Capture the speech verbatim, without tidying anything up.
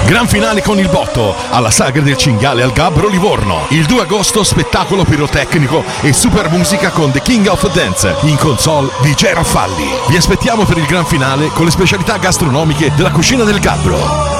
Gran finale con il botto alla Sagra del Cinghiale al Gabbro Livorno. Il due agosto spettacolo pirotecnico e super musica con The King of Dance. In console D J Raffalli. Vi aspettiamo per il gran finale con le specialità gastronomiche della cucina del Gabbro.